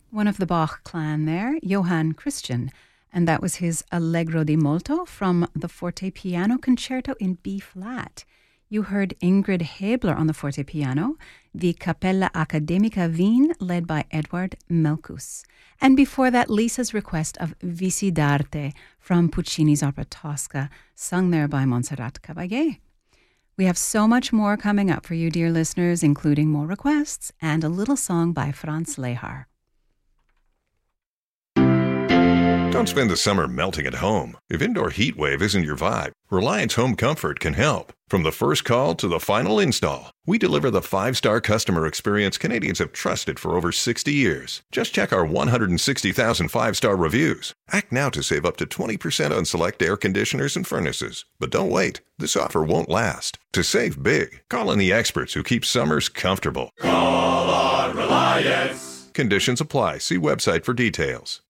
One of the Bach clan there, Johann Christian, and that was his Allegro di Molto from the Forte Piano Concerto in B-flat. You heard Ingrid Hebler on the forte piano, the Cappella Accademica Wien, led by Edward Melkus. And before that, Lisa's request of Visi d'arte from Puccini's opera Tosca, sung there by Montserrat Caballé. We have so much more coming up for you, dear listeners, including more requests and a little song by Franz Lehar. Don't spend the summer melting at home. If indoor heat wave isn't your vibe, Reliance Home Comfort can help. From the first call to the final install, we deliver the 5-star customer experience Canadians have trusted for over 60 years. Just check our 160,000 5-star reviews. Act now to save up to 20% on select air conditioners and furnaces. But don't wait. This offer won't last. To save big, call on the experts who keep summers comfortable. Call on Reliance. Conditions apply. See website for details.